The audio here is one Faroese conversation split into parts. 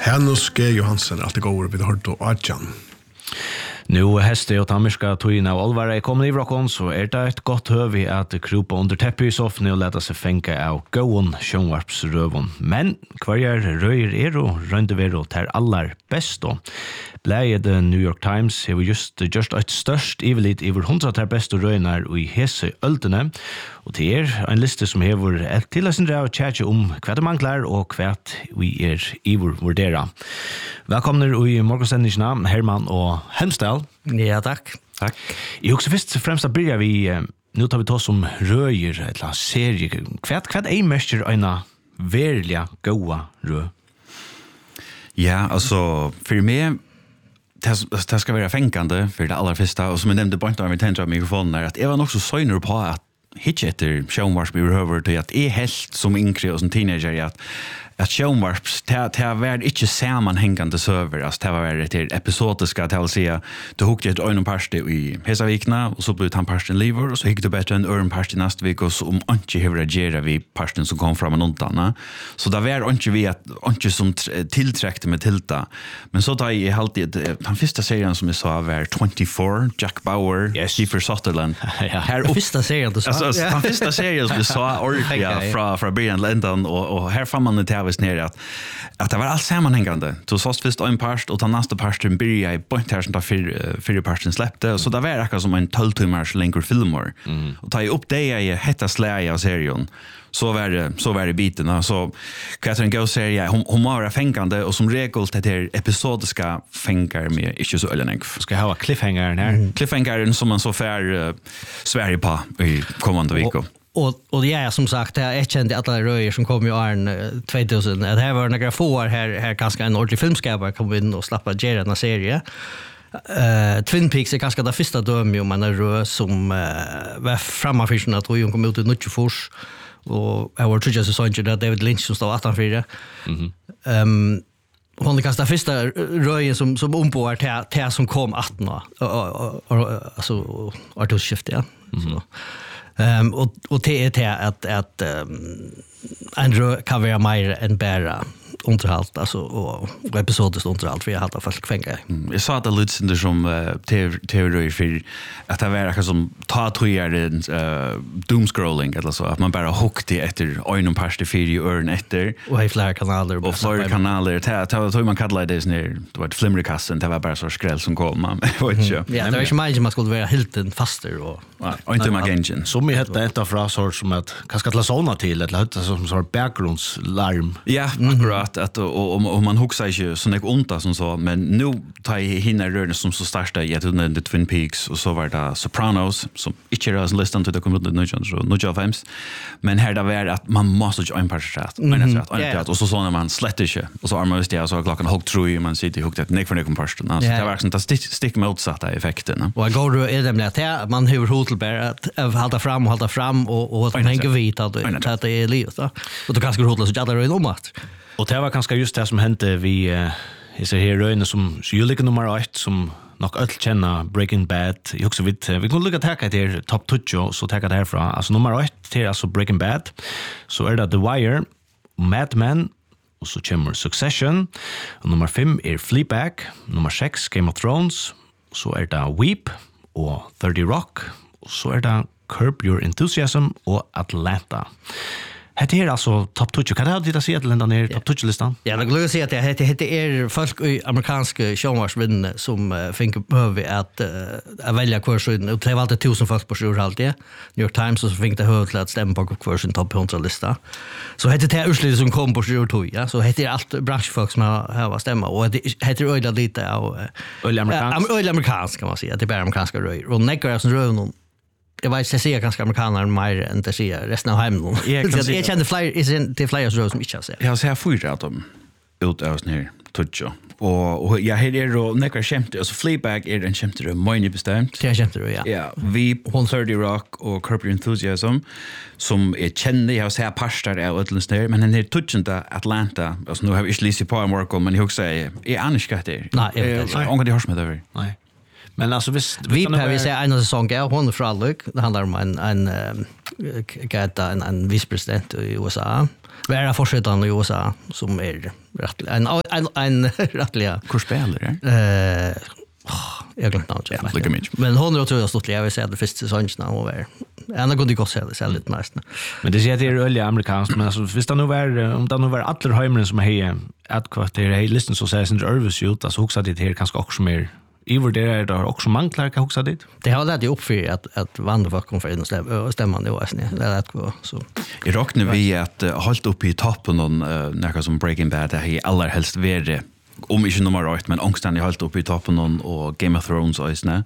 Hanus G. Johansen alltid går vid hört och Adjan. Nu heste och tamerska tøyna av alvara kommer i vrakon, så det et godt høvi at kropa under teppet i soffene og leta seg fenka av gåen sjånvarpsrøvon. Men hver røyer og røndevero ter allar best og Bleiet New York Times har just et størst ivelit iver 100 ter beste røynar i hese øldene, og det en liste som hever et tilhøysindre av tjekje om hva det mangler og hva vi iver vurdera. Velkommen i morgensendingene, Herman og Hemsdal. Ja, takk. Takk. Jeg husker først og fremst at byrja vi, nå tar vi ta som røyer, et eller annet serie. Hva mester øyne verilige gåa røy? Ja, altså, for meg, det skal være fänkande för det allra första, och som jag nämnde bara med tändra mikrofonen är att jag var nog så söjner på att hitcha efter sjönvarp över till att är helt som yngre och som teenager att sjönvarps det var inte sammanhängande server, alltså det var till episodiska till att säga du hukte ett ögon parste i hesa vikna och så blev han parsten lever och så gick det bättre en öron parst i nästa vecka och så om inte huvudagera vi parsten som kom fram någonting. Så det var inte vi att inte som tillträckte med tilta. Men så tar jag alltid den första serien som jag sa var 24, Jack Bauer, Kiefer Sutherland. Här första serien du sa. Alltså den första serien som vi sa ordentligt från början till ändan och här fann man det ner att det var allt sammanhängande. Så sås först en parst och den nästa parsten började i point här som där fyra parsten släppte, så det var akkurat som en 12-timmars längre filmer. Och ta upp det i hetta släja av serien. Så var det biten. Så Catherine Go serie hon var fängande och som regel det här episodiska fänkar med inte så ölenägg. Ska ha cliffhangern här. Cliffhangern som man så fär Sverige på i kommande vecka. Och det är som sagt jag kände alla röjer som kom ju Arn 2000. Det här var några få år här ganska en ordentlig filmskapare kom in och slappa gera en serie. Twin Peaks är ganska det första döme om man rö som var framafischen att hon kom ut i Nutchefors och jag var tror jag så att David Lynch som stod 18-4. Hon kastade första röjen som ombord till som kom 18 alltså artskifte ja. Och det är att en rö kan vara mer än bara underhalt alltså och episodiskt underhalt för jag hade folk fänga. Jag sa att det lite som teori för att det var som ta doomscrolling eller så att man bara hookade efter ögon parste för i öron efter och i flera kanaler och flera kanaler tog man kallar det när det var ett flimmerkasten det var bara så skräll som kom man vet inte. Ja, det var inte mycket man skulle vara helt faster och inte med engine. Som vi hette ett av frasort som att kanske att såna till eller hette som så bakgrundslarm. Ja, akkurat att och man huxar ju så mycket onta som så men nu tar jag hinner rörna som så starta i the Twin Peaks och så var det Sopranos som inte är en listan till det kommer något films men här där var att man måste ju en part och så när man slätter sig och så armar det så klockan hugg tror ju man sitter huggt ett nick för den parsten alltså det var sånt att stick motsatta effekterna och går du är det att man hur hotelbär att hålla fram och att man hänger vid att det är livet då och då kanske hotel så jävla om att och det var kanske just det som hände vi är så här röjna som julika nummer 8 som nog öll känna Breaking Bad. Jag också vet vi kan lucka tacka till top 20 så tacka därifrån. Alltså nummer 8 till alltså Breaking Bad. Så är det The Wire, Mad Men och så kommer Succession. Och nummer 5 är Fleabag, nummer 6 Game of Thrones, så är det Veep och 30 Rock och så är det Curb Your Enthusiasm och Atlanta. Det är alltså top 20. Kan du säga att lända ner top 20-listan? Ja, jag vill säga att det är folk i amerikanska showmarsvinnare som fick behöver att välja kursen och det var alltid 1000 folk på sjurhalt det. New York Times så fick det högt att stämma på kursen topp 100-lista. Så det är urslutet som kom på sjurtoj, ja. Så det är allt branschfolk som har stämma och det heter öjla lite av öjla amerikansk kan man säga. Det är bara amerikanska röj. Och neckar som röj någon jag vet jag ser ganska amerikaner mer än det ser resten av hemmen. Jag kände flyger som inte jag ser. Jag ser fyra att de ut av oss ner touch och jag hade då några skämt alltså Fleabag är en skämt det mycket bestämt. Det skämt det ja. Ja, vi 30 Rock och Curb Your Enthusiasm som är kände jag ser pastar av Atlantis där men den är touchen där Atlanta alltså nu har vi inte lyssnat på Marco men jag säger är annars skatter. Nej, jag hörs med över. Nej. Men alltså visst vi ser en säsong är hon för all look det handlar om en vicepresident i USA Vara forsättande i USA som är rättligt en rättliga Hvor spiller det? jag glömde namnet. Ja, lika mycket. Men hon tror jag stått jag vill säga det första säsongen hon var. Anna kunde gå säga det så lite nice. Men det ser det är öliga amerikanskt men alltså visst det nu var om det nu var alla hemmen som är att kvarter är listen så säger sen Örvis ut alltså också det här kanske också mer I vurderar det också manglar kan också dit. Det har lätt upp för att vandra kom för in stämma nu det är rätt så. I rocknar vi att hållt upp I toppen och några som Breaking Bad det är allra helst värre om inte nummer 8 men ångstan jag hållit upp I toppen och Game of Thrones och isne.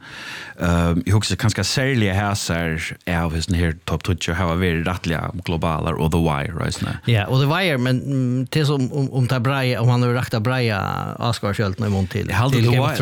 Jag husar kanske särskilt häsar av den här topp 20 har varit rättliga globaler och The Wire isne. Ja, och The Wire men det som om ta Braja om han har räkta Braja Oscarskölt nu mot till. The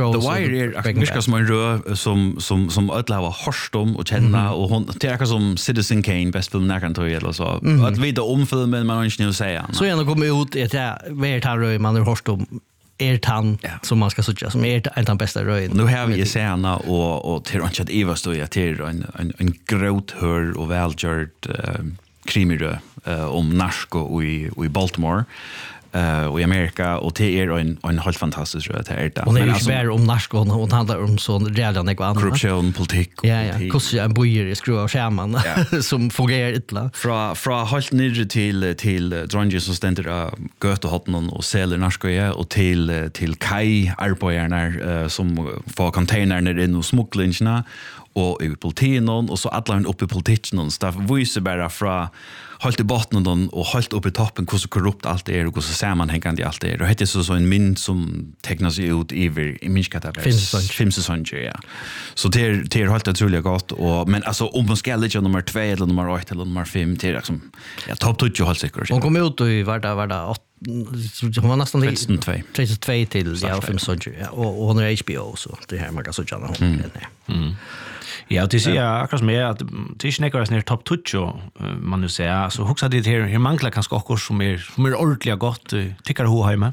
Wire är mycket som en rö som alla har hört om och känna och hon det är som Citizen Kane bäst film när kan ta eller så. Att vita om filmen man inte nu säga. Så jag kommer ut ett vart han man har hört om tan som man ska söka som den bästa röjen. Nu har vi scena och till att Eva står jag till en gråthör och välgjord krimirö om narko i Baltimore och I Amerika och det är en helt fantastisk röd här där. Och det är ju bara om narko och handlar om sån redan något annat. Korruption, politik. Ja. Hur en bojer I skruva skärman som fungerar illa. Fra helt nere till dronjer som ständer götehotten och säljer narko och till kaj arbetarna som får containerne in och smugglingarna och I politiken och så alla upp I politiken så där visar bara fra halt I botten och halt upp I toppen hur så korrupt allt är och hur så sammanhängande allt är. Och det är så en mynd som tecknas ut I minskata fem säsonger, ja. Så det är helt otroligt gott och men alltså om man ska lägga nummer 2 eller nummer 8 eller nummer 5 det är liksom topp 20 helt säkert. Hon kom ut I varda hon var nästan 32 till 5 säsonger och hon är HBO så det här man kan så gärna hon. Ja, det ser jag akkurat med att det snackar ner topp 20 man nu säger så huxa det här manglar kanske också som är ordentligt gott tycker du hemma.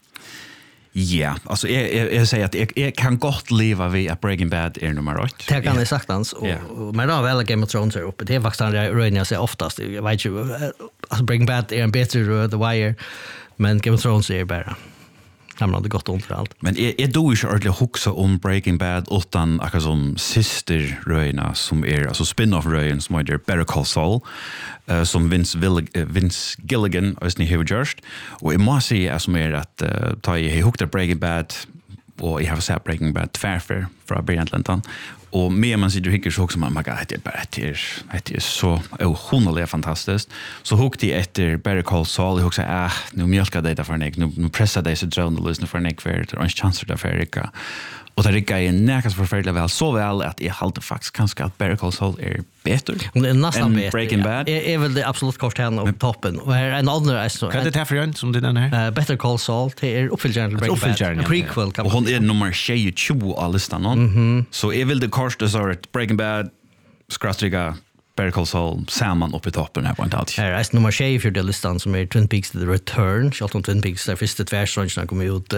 Ja, alltså jag säger att jag kan gott leva vid att Breaking Bad är nummer 8. Det kan jag saktans och men då väl Game of Thrones är uppe. Det är faktiskt den röjen jag ser oftast. Jag vet ju alltså Breaking Bad är en bättre The Wire men Game of Thrones är bara han hade gått ont för allt. Men är då inte ordentligt huxa om Breaking Bad utan akkurat som systerröjna som är alltså spin-off-röjen som heter Better Call Saul som Vince Gilligan och ni har gjort och jag måste säga som är att ta I hukta Breaking Bad och jag har sett Breaking Bad tvärför från början till ändan och med man sitter och hickar så också man det är så ohållligt fantastiskt så hukte jag efter Better Call Saul och också nu mjölkar det där för en nu pressar det sig drönalysna för en för det är en chans där för Erika och det är en näkas förfärligt väl så väl att jag håller faktiskt kanske att Better Call Saul är bättre än Breaking Bad är väl det absolut kort här på toppen och här en annan så kan det här för en som det den här Better Call Saul det är uppföljaren till Breaking Bad prequel och hon är nummer 22 av listan så är väl det korta så att Breaking Bad skrastriga Better Call Saul samman upp I toppen här på en tal. Här är nummer 20 för den listan som är Twin Peaks The Return. Charlton Twin Peaks där första tvärsäsongen kom ut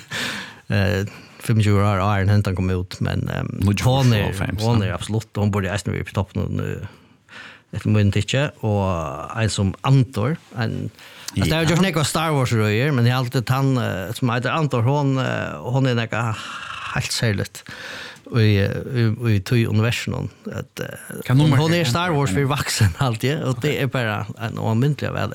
25 år Iron Hunter kom ut men hon är absolut hon borde nästan vara på toppen nu. Ett minutje och en som Antor en det är ju några Star Wars röjer men det är alltid han som heter Antor hon är några helt särskilt i två universum att hon är Star Wars för vuxen alltid och det är bara en omyntlig väl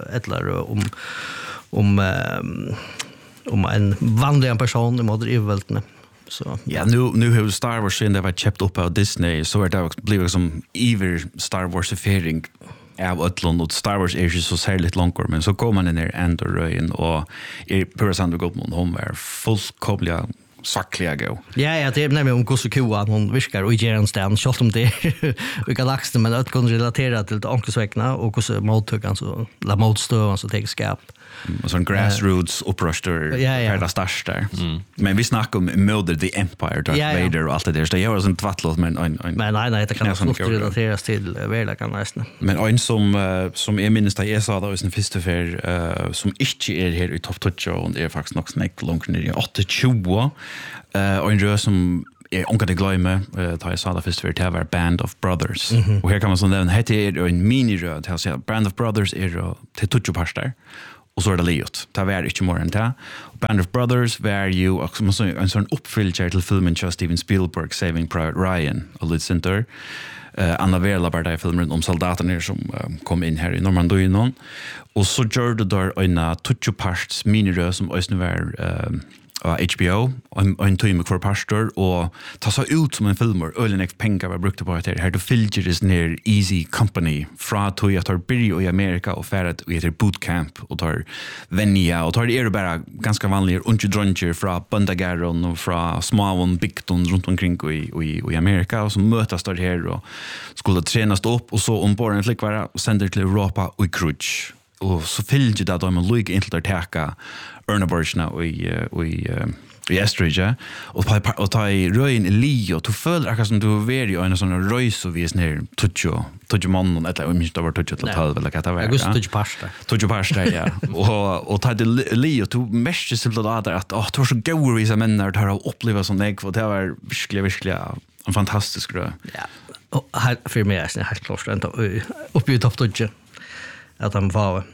om en vanlig person I mot övervältne så ja nu har Star Wars sen det var köpt upp av Disney så är det blir som ever Star Wars affäring av Ötlund och Star Wars är ju så särskilt långt men så kommer man in där Andor-röjen och Pura Sandra Goldman hon var fullkomliga sackliga gå. Ja, det är nämligen om Kosokoa hon viskar och ger en stand så om det i galaxen men att kunna relatera till onkelsäkna och hur mottagaren så la motstövan så tar skap. Och sån grassroots uppröster hela stars där. Men vi snackar om Murder the Empire Darth Vader och allt det där. Så det gör en tvattlåt men nej det kan absolut relateras till verkligen nästan. Men en som är minst att jag sa då är en första för som inte är här I topp 20 och det är faktiskt nog snäckt långt ner I 8-20 och en röd som onka det glömmer tar jag sa det först för det var Band of Brothers. Och här kan man så nämna heter en miniröd här så Band of Brothers är till tutjo pastor. Och så är det liot. Det var inte mer än det. Band of Brothers var ju också en sån uppfyllelse till filmen till Steven Spielberg, Saving Private Ryan och Lid Center. Anna Verla var där i filmen om soldaterna som kom in här i Normandie. Och så gör det där en tutjo-parts minirö som också var HBO och en timme kvar pastor och ta så ut som en filmer ölinek pengar var brukt på det här då fylgdes ner Easy Company från att jag tar byrjo i Amerika och färd och heter bootcamp och tar vänja och tar det bara ganska vanliga undradrunger från Bundagaron och från Smavon Bigton runt omkring i Amerika och så mötas där här och skulle tränas upp och så ombord en flick vara sänder till Europa och i Krutsch och så fyllde det att de lycka inte att täcka Örnaborgsna i Estridge och ta i röjen i li och du följer akkurat som du var i en sån röjs och vis ner tutjo mannen eller om inte det var tutjo till 12 eller vad det var. Augusto tutjo pasta, ja. och ta i li och du mest så att det var så goda visa männer att ha uppleva sån ägg och det var verkligen en fantastisk rö. Ja. Och här för mig är det helt klart att uppe i topp tutjo att han var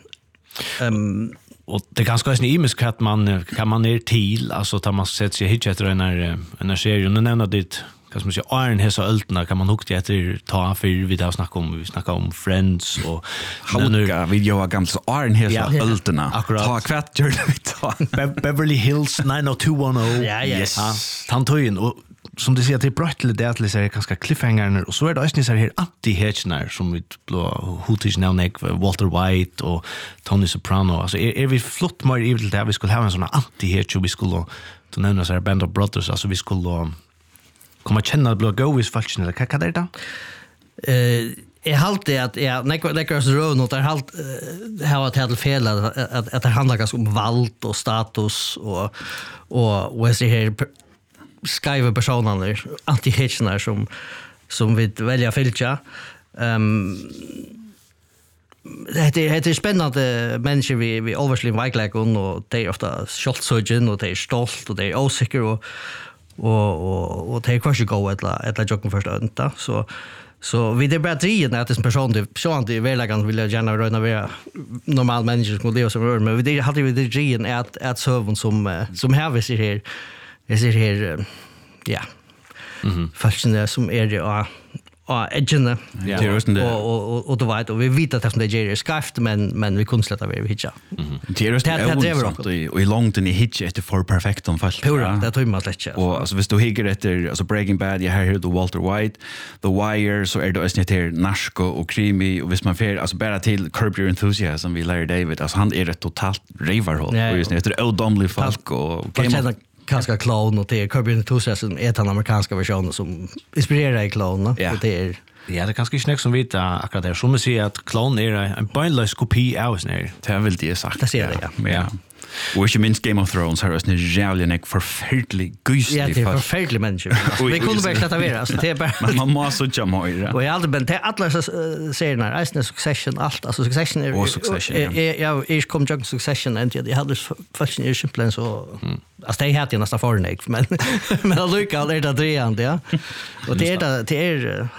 och det är ganska snimiskt att kan man ner till alltså tar man sätter sig hit efter en serie nu nämner det kan man säga Iron Hesa Öltna kan man hukta efter ta för vi där snacka om Friends och Halka vi gör gamla Iron Hesa Öltna ta kvart gör vi ta Beverly Hills 90210 ja yes tantoin och som du säger till bröttle det att läsa ganska cliffhanger och så är det också så här anti-hedgenar som vi blå hotish now Walter White och Tony Soprano alltså är vi flott mer i det vi skulle ha en sån anti-hedge och vi skulle då nämna så här Band of Brothers alltså vi skulle komma känna blå goes fashion eller vad är det Jag halte att jag neckar så rön och där halt har ett helt fel att det handlar ganska om valt och status och vad är det här skriva personer anti-hitchnar som vi välja filcha det är spännande människor vi overslim väglägon och det är ofta skjoltsögen och det är stolt och det är osäker och det är kanske gå ett jocken först inte så vi det batterien att en person det så inte väglägon vill jag gärna röna vara normal människor som det som rör men vi hade vi det gen att sövon som här vi ser här jag ser här ja. Fascinerande som är det edgen och då vet och vi vet att det är skaft men vi kunde släta vi hitcha. Det är och i långt i hitcha efter för perfekt om fast. Det tror man lätt. Och alltså visst du higger efter alltså Breaking Bad jag har the Walter White, The Wire så är det ösniter narko och creamy och visst man fer alltså bara till Curb Your Enthusiasm vi Larry David alltså han är ett totalt raverhåll och just det är odomlig folk och kanske clown och det är Curb Your Enthusiasm är den amerikanska versionen som inspirerar i clown ja. och det är ja, det är ganska snäck som vet akkurat det som man säger att clown är en beinlös kopi av snär. Det är väl det sagt. Det ser det ja. Och inte minst Game of Thrones har en jävla förfärlig gyslig ja, det är förfärlig människor. Vi kunde bara släta vara alltså det är bara man måste så jamma. Och jag hade men det alla serierna Ice Succession allt alltså Succession är jag kom jag Succession och jag hade faktiskt ju simpelt så alltså det heter nästan förnäck men Luca är det dreande ja. Och det är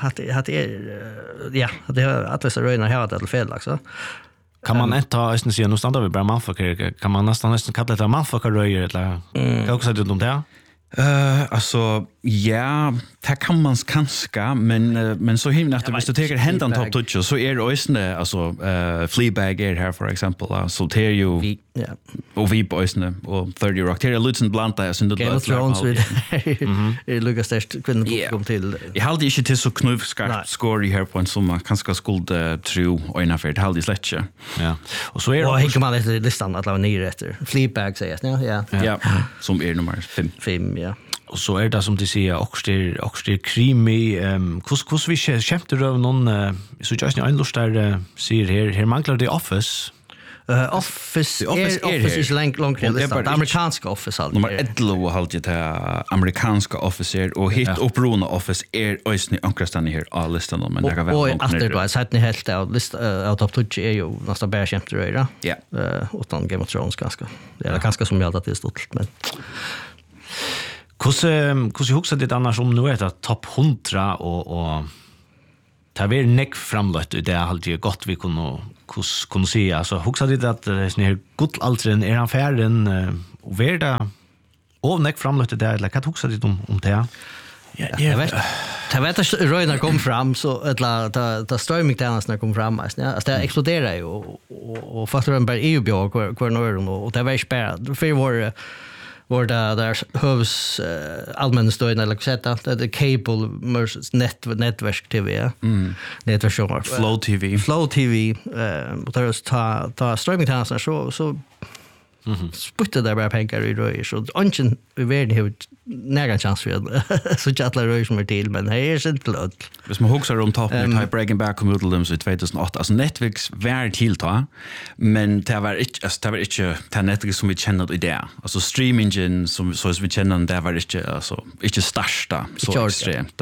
ja det är att så röna här det fel alltså. Kan man inte ha nästan säga någonstans vi bara manfucker kan man nästan kalla det manfucker röjer eller kan också säga om det alltså ja det kan man kanske men så himla att hvis du tar händan top touch så är det ösne alltså Fleabag är här för exempel så tar ju och vi på ösne och 30 Rock det är Lutsen Blanta jag synd Game of Thrones är Lucas Test kunde kom till jag hade inte till så knuvskarpt score här på en summa kanske skulle tro och en affär hade släcka ja och så är det och man efter listan att la ner efter Fleabag säger ja som är nummer 5 ja. Och så är det som de säger också creamy hur vi kämpte av någon så just en lust där säger här manglar det Office Office är långt det amerikanska Office alltså nummer 11 har det här amerikanska Office och hit upprona Office är ösni ankrastan här all listan men det kan vara och efter då så att ni helt av lista out of touch är ju nästan bara kämpt det ja utan Game of Thrones ganska det är ganska som jag att det är stort men Hur huxar det annars om nu är det topp 100 och ta ver neck framlött det är alltid gott vi kunde se alltså huxar det att sån här guldaldren är han färden och värda och neck framlött det eller vad huxar det om det? Ja, jag vet. Jag vet att röjnar kom fram så eller strömmingtjänsterna kom fram alltså det exploderar ju och faktiskt bara EU-björk kvar norr och det var spärrat för var där hövs allmänna stöden eller sätta det cable network TV network Flow TV och där ta strömmingtjänsterna så sputtar där bara pengar i röj så ingen i världen har någon chans för så jävla röj som är till men här är det inte löd. Hvis man huxar om toppen med Breaking Back kom ut dem så 2008 alltså Netflix var tillta men det var inte det Netflix som vi känner i det alltså streamingen som vi känner det var inte största så extremt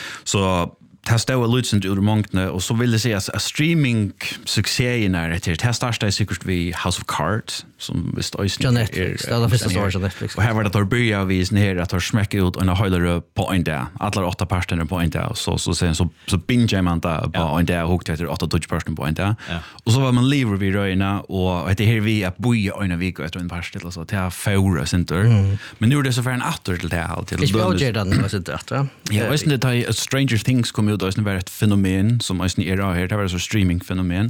så testa och lutsen ur mångna och så vill det säga att streaming succén är det starta är säkert vi House of Cards som visst Netflix det är första storage Netflix och här var det att börja vi ner att smäcka ut en höjdare på en dag alla 8 personer på en dag så sen så binge man där på en dag och efter 8 personer på en dag och så var man lever vi röjna och det här vi att boja en vecka efter en person så till förra center men nu är det så för en åter till det alltid det är den så det ja visst det Stranger Things kom ut och det var ett fenomen som är här det var så streaming-fenomen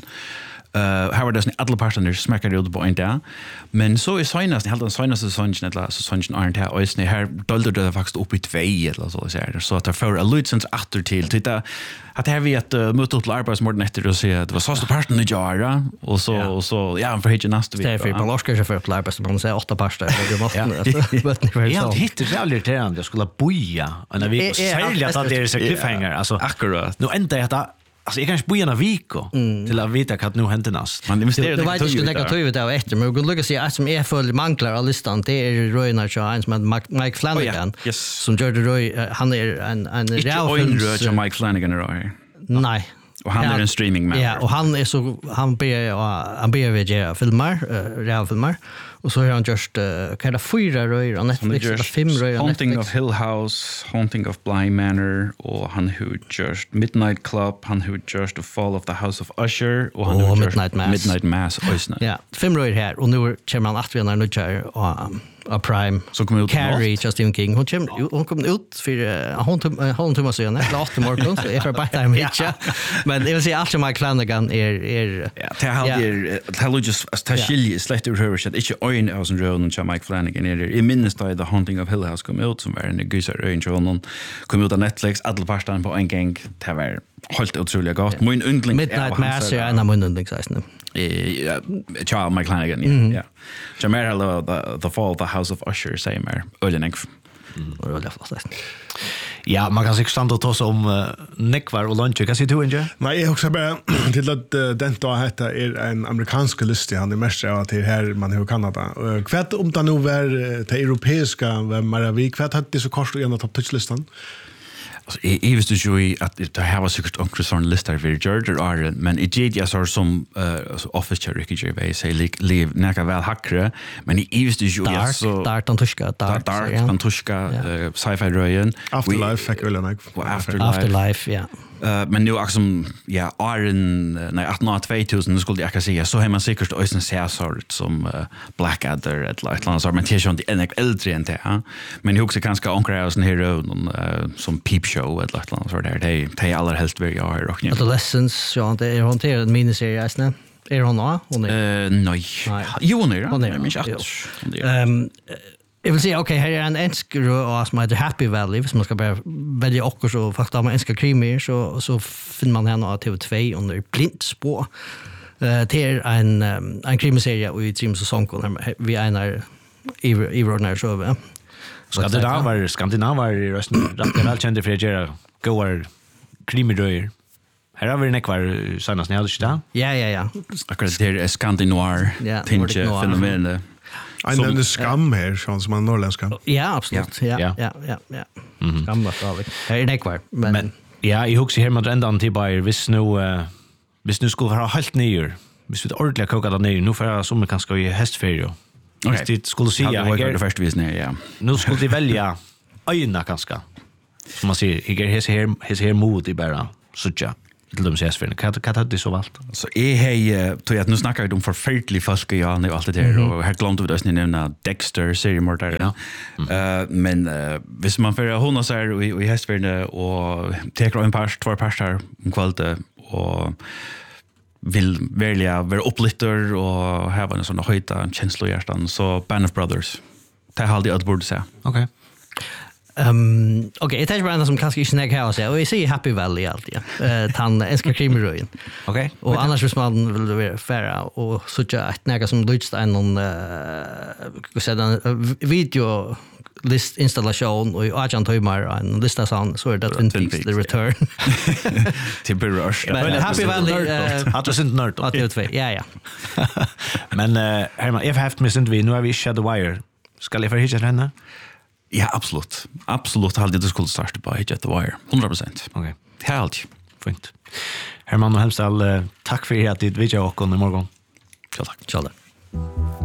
här var det sån alla personer smäckade ut på en dag men så är senast helt den senaste säsongen eller säsongen är inte och är här dolde det faktiskt upp i 2 eller så att det för a lucens åter till titta att här vi att möta upp arbetsmorgon efter och se att det var så stor person i Jara och så ja för hit nästa vecka. Stefan på Oscar för arbetsmorgon så 8 personer det måste jag hittar väldigt irriterande jag skulle boja när vi sälja att det är så cliffhanger alltså akkurat nu ända jag alltså jag kanske bojar en vecka till att veta att nu händer näst. Man investerar det var inte negativt av efter men vi kan se att som är för manglar av listan det är Röjnar Charles med Mike Flanagan som gör det Röj han är en real Mike Flanagan är nej och han är en streaming man. Ja, och han är så han ber vi göra filmer, realfilmer. Och så har han just kan det 4 röjer på Netflix eller 5 röjer på Haunting of Hill House, Haunting of Bly Manor och han who just Midnight Club, han who just The Fall of the House of Usher och han who Midnight Mass. Ja, 5 röjer här och nu kommer han att vinna nu och Prime så kommer ut Carrie Justin King hon kom ut för hon Thomas igen last morgon så är för bara där mycket men det vill säga att Mike Flanagan är det har just att skilja släkt ur hur det inte ögon av som rön och Mike Flanagan är i minst av The Haunting of Hill House kom ut som var en gysar ögon och någon kom ut av Netflix alla parterna på en gång det var helt otroligt gott min undling Midnight Mass är en av min undlingssäsnen Charles Mike Flanagan ja Jamar the Fall of the House of Usher säger mer ölenek ja man kan säkert stanna och ta sig om nekvar och lunch kan se du inte nej jag också bara till att den då heter är en amerikansk lista han är mest av till här man i Kanada kvätt om det nu var det europeiska Maravik kvätt hade det så kort igen att topplistan. Alltså jag visste ju att det här var säkert också sån listor för George or men it did jag så som office chair Ricky Gervais säger live näka väl hackre men jag visste ju att så Dark Tantuska sci-fi röjen Afterlife fick väl en Afterlife ja men nu också ja Iron nej 2000 skulle jag säga så har man säkert också en sort som Blackadder eller ett annat men det är ju inte en äldre än det men jag också kanske ankrar oss en hero som Peep Show eller ett annat så där det är allra helst vi har och Adolescence så det är hanterat en miniserie nästan är hon då nej jo hon är men jag vill säga okej här är en ensk som heter Happy Valley som man ska bara välja också så faktiskt har man enska krimer så finner man henne av TV2 under blint spår det är en krimiserie och i trim säsongen vi är i vårdnär så över Skandinavar i rösten rätt väl kände för att göra goar krimiröjer. Här har vi en ekvar senast ni hade inte Ja. Akkurat det är skandinoir tinge fenomen. En skam här som man norrländska. Ja, absolut. Ja. Skam var det. Här är en ekvar. Men ja, jag huxar här med ändan till bara hvis nu skulle vara helt nyr. Hvis vi ordentligt koka det nyr. Nu får som kanske i hästferie. Okay. Det skulle säga det första visningen ja. Nu skulle de välja öjna ganska. Som man säger, his här mod i bara sucha. Till dem ses för kan det så valt. Så tror jag att nu snackar vi om förfärlig folk och allt det där och här glömde vi det nämna Dexter seriemördare. Ja. Men hvis man för hon så här i hästvärne och tar en två pastar om kvällte och vill välja vara upplitter och ha en sån höjta känsla i hjärtan så Band of Brothers. Det har aldrig att borde säga. Okej. Okej, det är bara en som kanske inte snägg här och säga och jag säger Happy Valley alltid. Han älskar krimiröjen. Okej. Och annars hvis man vill vara färra och sådär ett näga som lyst en video listinstallation och i 18 timmar en lista sån så är det Twin Peaks The Return. Till Rush. Men Happy Valley Att det inte nörd. Att det ja. Men Herman, if haft missed vi nu har vi Shadow Wire. Ska jag förhitcha henne? Ja, absolut. Absolut hade det skulle starta på Hitch at the Wire. 100%. Okej. Helt. Fint. Herman och Hemstall, tack för att du vidtog och i morgon. Ja, tack. Tjalla.